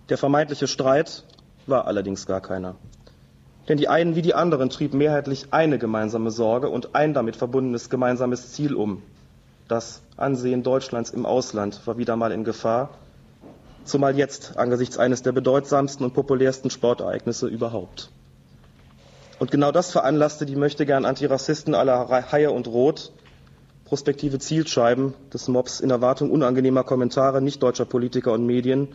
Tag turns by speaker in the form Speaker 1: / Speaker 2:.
Speaker 1: Der vermeintliche Streit war allerdings gar keiner. Denn die einen wie die anderen trieb mehrheitlich eine gemeinsame Sorge und ein damit verbundenes gemeinsames Ziel um. Das Ansehen Deutschlands im Ausland war wieder mal in Gefahr, zumal jetzt angesichts eines der bedeutsamsten und populärsten Sportereignisse überhaupt. Und genau das veranlasste die möchtegern Antirassisten aller Haie und Rot, prospektive Zielscheiben des Mobs in Erwartung unangenehmer Kommentare nicht-deutscher Politiker und Medien